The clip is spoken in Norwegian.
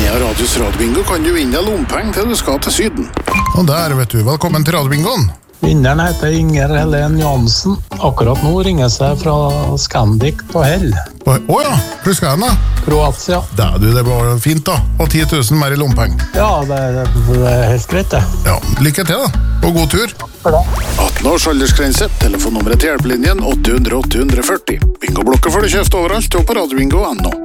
Med Radios Radiobingo kan du vinne lompeng til du skal til Syden. Og der, vet du, velkommen til Radiobingoen. Vinneren heter Inger Helen Jansen. Akkurat nå ringer jeg fra Scandic på Hell. Åja, hvor skal jeg da? Kroatia. Det var fint da. Og 10 000 mer i lompeng. Ja, det er helt greit det. Ja, lykke til da. Og god tur. 18 års aldersgrense. Telefonnummeret til hjelpelinjen 800 840. Bingo-blokker får du kjøpt overalt og på radiobingo.no.